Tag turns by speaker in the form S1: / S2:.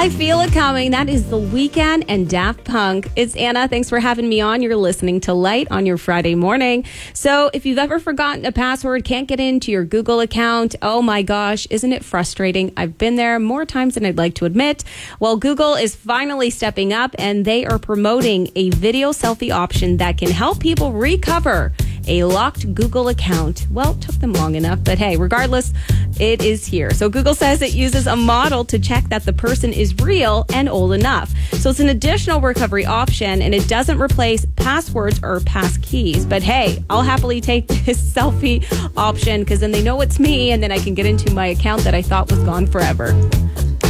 S1: I Feel It Coming. That is The Weeknd and Daft Punk. It's Anna. Thanks for having me on. You're listening to Light on your Friday morning. So if you've ever forgotten a password, can't get into your Google account, oh my gosh, isn't it frustrating? I've been there more times than I'd like to admit. Well, Google is finally stepping up and they are promoting a video selfie option that can help people recover a locked Google account. Well, it took them long enough, but hey, regardless, it is here. So Google says it uses a model to check that the person is real and old enough. So it's an additional recovery option, and it doesn't replace passwords or pass keys. But hey, I'll happily take this selfie option because then they know it's me, and then I can get into my account that I thought was gone forever.